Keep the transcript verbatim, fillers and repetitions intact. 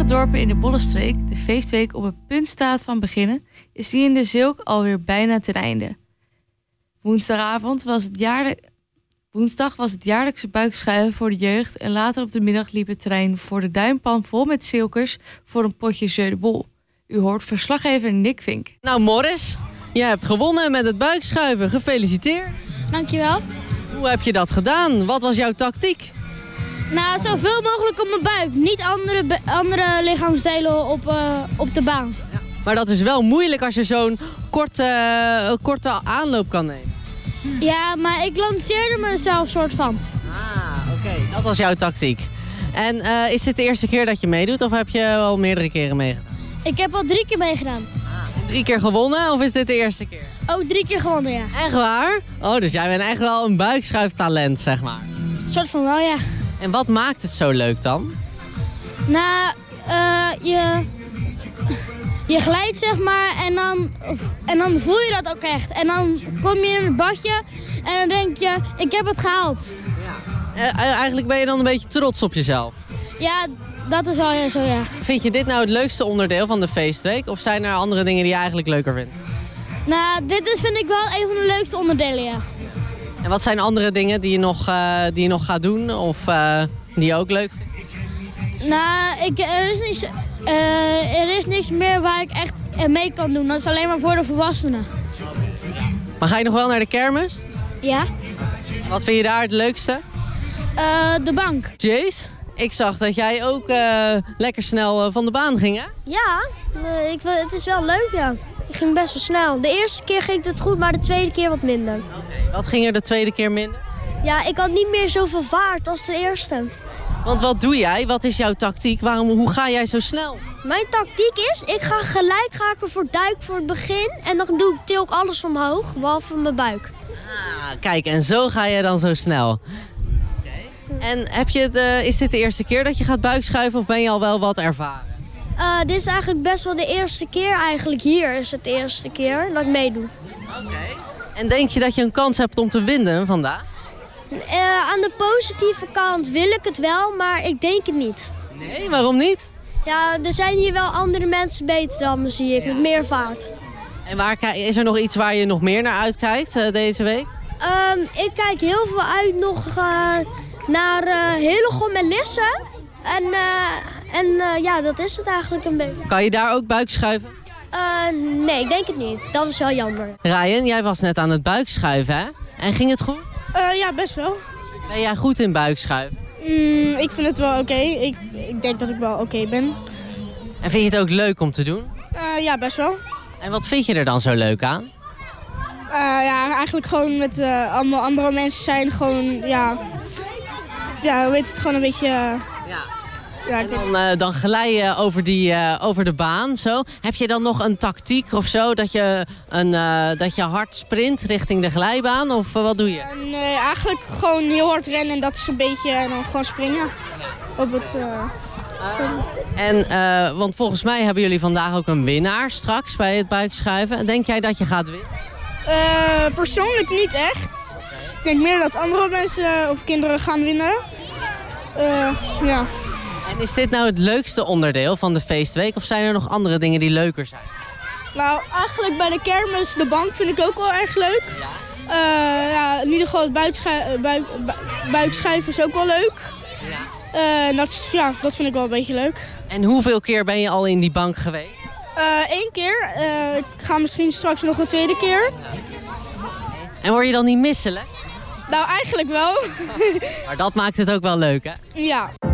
sommige dorpen in de Bollenstreek de feestweek op het punt staat van beginnen, is die in de Zilk alweer bijna ten einde. Woensdagavond was het jaarlijk... Woensdag was het jaarlijkse buikschuiven voor de jeugd en later op de middag liep het terrein voor de Duinpan vol met Zilkers voor een potje jeu de bol. U hoort verslaggever Nick Vink. Nou Morris, jij hebt gewonnen met het buikschuiven. Gefeliciteerd. Dankjewel. Hoe heb je dat gedaan? Wat was jouw tactiek? Nou, zoveel mogelijk op mijn buik. Niet andere, be- andere lichaamsdelen op, uh, op de baan. Ja. Maar dat is wel moeilijk als je zo'n korte, uh, korte aanloop kan nemen. Ja, maar ik lanceerde mezelf soort van. Ah, oké. Okay. Dat was jouw tactiek. En uh, is dit de eerste keer dat je meedoet of heb je al meerdere keren meegedaan? Ik heb al drie keer meegedaan. Ah, en drie keer gewonnen of is dit de eerste keer? Oh, drie keer gewonnen, ja. Echt waar? Oh, dus jij bent echt wel een buikschuiftalent, zeg maar. Soort van wel, ja. En wat maakt het zo leuk dan? Nou, uh, je, je glijdt zeg maar en dan, en dan voel je dat ook echt. En dan kom je in het badje en dan denk je, ik heb het gehaald. Ja. Uh, eigenlijk ben je dan een beetje trots op jezelf. Ja, dat is wel zo, ja. Vind je dit nou het leukste onderdeel van de feestweek? Of zijn er andere dingen die je eigenlijk leuker vindt? Nou, dit is vind ik wel een van de leukste onderdelen, ja. En wat zijn andere dingen die je nog, uh, die je nog gaat doen of uh, die je ook leuk vindt? Nou, ik, er, is niks, uh, er is niks meer waar ik echt mee kan doen. Dat is alleen maar voor de volwassenen. Maar ga je nog wel naar de kermis? Ja. Wat vind je daar het leukste? Uh, de bank. Jace, ik zag dat jij ook uh, lekker snel uh, van de baan ging, hè? Ja, uh, ik, het is wel leuk, ja. Ik ging best wel snel. De eerste keer ging het goed, maar de tweede keer wat minder. Okay. Wat ging er de tweede keer minder? Ja, ik had niet meer zoveel vaart als de eerste. Want wat doe jij? Wat is jouw tactiek? Waarom, hoe ga jij zo snel? Mijn tactiek is, ik ga gelijk ga ik ervoor duik voor het begin. En dan doe ik til ik alles omhoog, behalve mijn buik. Ah, kijk, en zo ga je dan zo snel. Okay. En heb je de, is dit de eerste keer dat je gaat buikschuiven of ben je al wel wat ervaren? Uh, dit is eigenlijk best wel de eerste keer eigenlijk. Hier is het de eerste keer dat ik meedoe. Oké. Okay. En denk je dat je een kans hebt om te winnen vandaag? Uh, aan de positieve kant wil ik het wel, maar ik denk het niet. Nee, waarom niet? Ja, er zijn hier wel andere mensen beter dan me, zie ik, ja. Met meer vaart. En waar, is er nog iets waar je nog meer naar uitkijkt uh, deze week? Um, ik kijk heel veel uit nog uh, naar uh, Hillegom en Lisse. En, uh, en uh, ja, dat is het eigenlijk een beetje. Kan je daar ook buikschuiven? Uh, nee, ik denk het niet. Dat is wel jammer. Ryan, jij was net aan het buikschuiven, hè? En ging het goed? Uh, ja, best wel. Ben jij goed in buikschuiven? Mm, ik vind het wel oké. Okay. Ik, ik denk dat ik wel oké okay ben. En vind je het ook leuk om te doen? Uh, ja, best wel. En wat vind je er dan zo leuk aan? Uh, ja, eigenlijk gewoon met uh, allemaal andere mensen zijn. Gewoon, ja... Ja, we weten het gewoon een beetje... Uh, ja. Ja, en dan, uh, dan glij je over, die, uh, over de baan. Zo. Heb je dan nog een tactiek of zo? Dat je, een, uh, dat je hard sprint richting de glijbaan? Of uh, wat doe je? Uh, nee, eigenlijk gewoon heel hard rennen en dat is een beetje... En dan gewoon springen. Op het... Uh, uh, en, uh, want volgens mij hebben jullie vandaag ook een winnaar straks bij het buikschuiven. Denk jij dat je gaat winnen? Uh, persoonlijk niet echt. Ik denk meer dat andere mensen of kinderen gaan winnen. Uh, ja. En is dit nou het leukste onderdeel van de feestweek of zijn er nog andere dingen die leuker zijn? Nou, eigenlijk bij de kermis, de bank vind ik ook wel erg leuk. Ja. Uh, ja, in ieder geval het buikschuiven buik, buik is ook wel leuk. Ja. Uh, dat, ja, dat vind ik wel een beetje leuk. En hoeveel keer ben je al in die bank geweest? Eén uh, keer. Uh, ik ga misschien straks nog een tweede keer. En word je dan niet misselijk? Nou, eigenlijk wel. Maar dat maakt het ook wel leuk, hè? Ja.